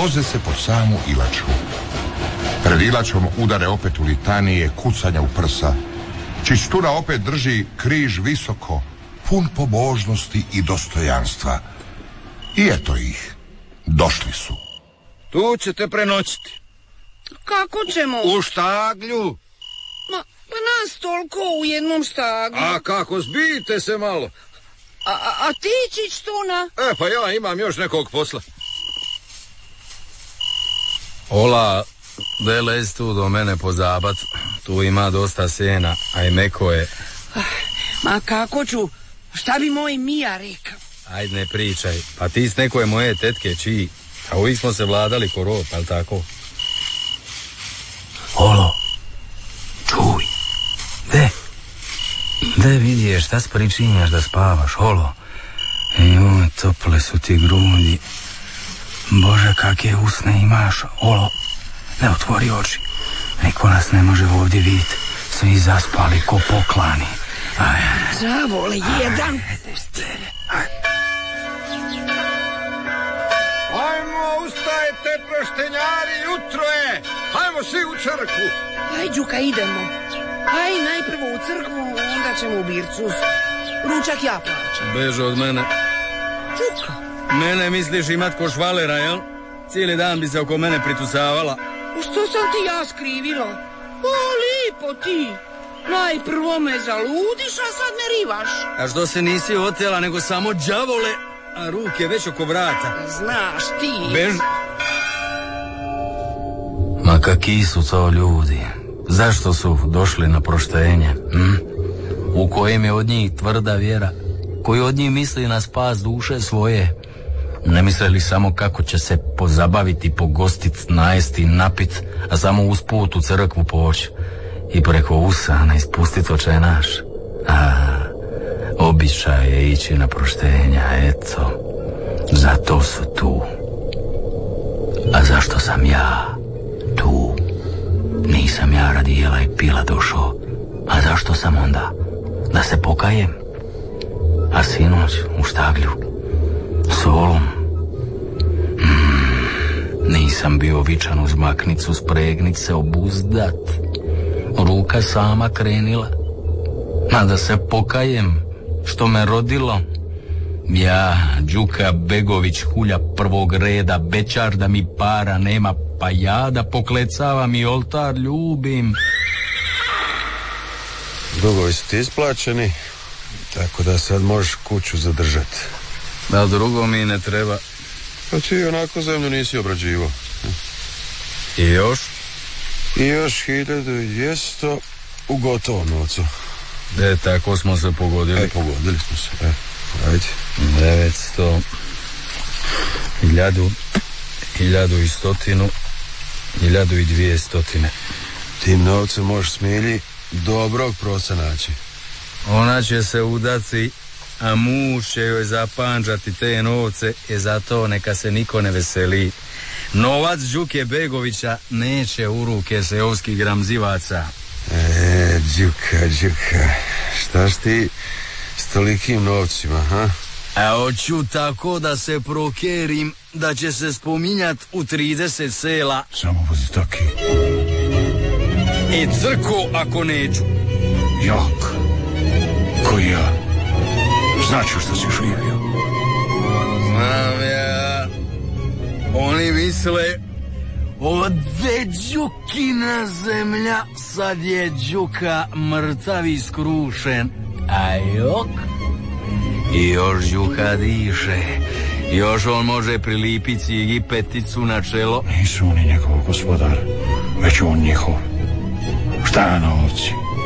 voze se pod samu Ilaču. Pred Ilačom udare opet u litanije, kucanja u prsa. Čištura opet drži križ visoko, pun pobožnosti i dostojanstva. I eto ih, došli su. Tu ćete prenoćiti. Kako ćemo? U štaglju. Pa nas toliko u jednom štaglju. A kako, zbijte se malo. A ti ćić tu na? Pa ja imam još nekog posla. Ola, de lez tu do mene pozabat. Tu ima dosta sena, a i meko je. Ma kako ću? Šta bi moj Mija rekao? Ajde ne pričaj. Pa ti s nekoje moje tetke čiji. A uvijek smo se vladali ko rod, ali tako? Olo, čuj. De vidiješ, šta spričinjaš da spavaš, Olo? Joj, tople su ti grudi. Bože, kakve usne imaš, Olo. Ne otvori oči. Niko nas ne može ovdje vidjeti. Svi zaspali ko poklani. Zavole, jedan. Ajmo, ustajte, proštenjari, jutro je. Ajmo svi u crkvu. Aj, Đuka, idemo. Aj, najprvo u crkvu, onda ćemo u bircu. Ručak ja plaćam. Bež od mene. Đuka. Mene misliš imat ko švalera, jel? Cijeli dan bi se oko mene pritusavala. Što sam ti ja skrivila? O, lipo ti. Najprvo me zaludiš, a sad me rivaš. A što se nisi otela, nego samo đavole, a ruke već oko vrata. Znaš ti. Bež. Ma kakvi su to ljudi? Zašto su došli na proštenje? U kojem je od njih tvrda vjera? Koji od njih misli na spas duše svoje? Ne misle li samo kako će se pozabaviti, pogostit, najesti, napit, a samo uz put u crkvu poći i preko usana ispustit očaj naš? Običaj je ići na proštenja, eto. Zato su tu. A zašto sam ja tu? Nisam ja radi jela i pila došao. A zašto sam onda? Da se pokajem? A sinoć u štaglju s Olom nisam bio vičan uz maknicu spregnit se obuzdat. Ruka sama krenila. A da se pokajem što me rodilo. Ja, Đuka Begović, hulja prvog reda, bećar da mi para nema, pa ja da poklecavam i oltar ljubim. Dugovi su ti isplaćeni, tako da sad možeš kuću zadržati. Da drugo mi ne treba. Pa ti onako zemlju nisi obrađivo. I još? I još 1200 u gotovom novcu. Tako smo se pogodili. Pogodili smo se, ajde. 900, 1000, 1100, 1200. Tim novcem možeš Smilji dobrog prosa naći. Ona će se udati, a muž će joj zapanđati te novce, i zato neka se niko ne veseli. Novac Đuke Begovića neće u ruke seoskih gramzivaca. Đuka, štaš ti s tolikim novcima, ha? A hoću tako da se prokerim da će se spominjat u 30 sela. Samo vozi taki. I crku ako neću. Jak. Koji ja? Znaću što si živio. Znam ja. Oni misle, ovdje Đukina zemlja, sad je Đuka mrtav i skrušen. A jok? I još Đuka diše. Još on može prilipiti cigi peticu na čelo. Nisu oni njegov gospodar, već on njihov. Šta na ovci?